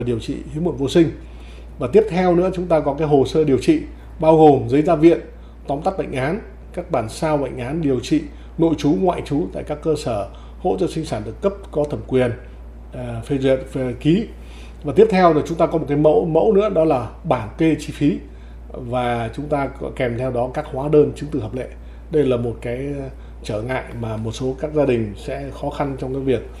điều trị hiếm muộn vô sinh. Và tiếp theo nữa chúng ta có cái hồ sơ điều trị bao gồm giấy ra viện, tóm tắt bệnh án, các bản sao bệnh án điều trị nội trú ngoại trú tại các cơ sở hỗ trợ sinh sản được cấp có thẩm quyền phê duyệt ký. Và tiếp theo là chúng ta có một cái mẫu nữa, đó là bảng kê chi phí, và chúng ta kèm theo đó các hóa đơn chứng từ hợp lệ. Đây là một cái trở ngại mà một số các gia đình sẽ khó khăn trong cái việc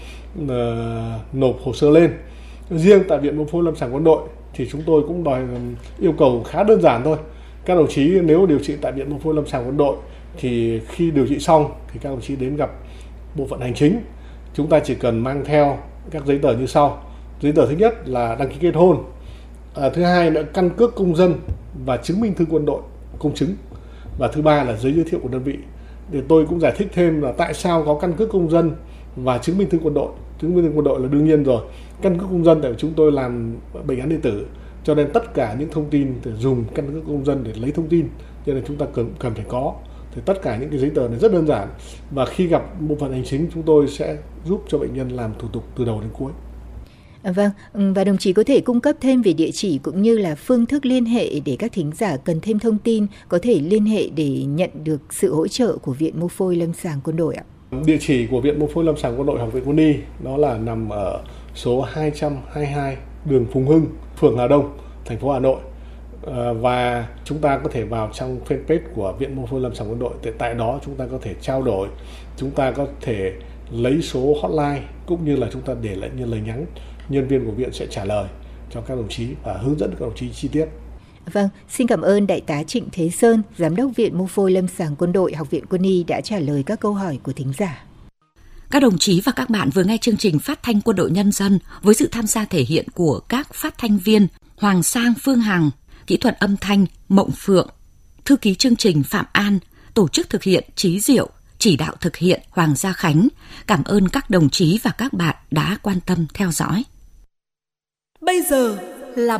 nộp hồ sơ lên. Riêng tại Viện Mô phôi Lâm sàng Quân đội thì chúng tôi cũng yêu cầu khá đơn giản thôi. Các đồng chí nếu điều trị tại Viện Mô phôi Lâm sàng Quân đội thì khi điều trị xong thì các đồng chí đến gặp bộ phận hành chính. Chúng ta chỉ cần mang theo các giấy tờ như sau. Giấy tờ thứ nhất là đăng ký kết hôn. Thứ hai là căn cước công dân và chứng minh thư quân đội công chứng. Và thứ ba là giấy giới thiệu của đơn vị. Để tôi cũng giải thích thêm là tại sao có căn cước công dân và chứng minh thư quân đội. Chứng minh thư quân đội là đương nhiên rồi. Căn cước công dân tại chúng tôi làm bệnh án điện tử, cho nên tất cả những thông tin để dùng căn cước công dân để lấy thông tin, cho nên chúng ta cần phải có. Thì tất cả những cái giấy tờ này rất đơn giản, và khi gặp bộ phận hành chính chúng tôi sẽ giúp cho bệnh nhân làm thủ tục từ đầu đến cuối. Vâng, và đồng chí có thể cung cấp thêm về địa chỉ cũng như là phương thức liên hệ để các thính giả cần thêm thông tin có thể liên hệ để nhận được sự hỗ trợ của Viện Mô phôi Lâm sàng Quân đội ạ? Địa chỉ của Viện Mô phôi Lâm sàng Quân đội Học viện Quân y đó là nằm ở số 222 đường Phùng Hưng, phường Hà Đông, thành phố Hà Nội. Và chúng ta có thể vào trong fanpage của Viện Mô phôi Lâm sàng Quân đội. Tại đó chúng ta có thể trao đổi, chúng ta có thể lấy số hotline, cũng như là chúng ta để lại như lời nhắn. Nhân viên của viện sẽ trả lời cho các đồng chí và hướng dẫn các đồng chí chi tiết. Vâng, xin cảm ơn Đại tá Trịnh Thế Sơn, Giám đốc Viện Mô phôi Lâm sàng Quân đội Học viện Quân y đã trả lời các câu hỏi của thính giả. Các đồng chí và các bạn vừa nghe chương trình Phát thanh Quân đội Nhân dân với sự tham gia thể hiện của các phát thanh viên Hoàng Sang, Phương Hằng, kỹ thuật âm thanh Mộng Phượng, thư ký chương trình Phạm An, tổ chức thực hiện Chí Diệu, chỉ đạo thực hiện Hoàng Gia Khánh. Cảm ơn các đồng chí và các bạn đã quan tâm theo dõi. Bây giờ là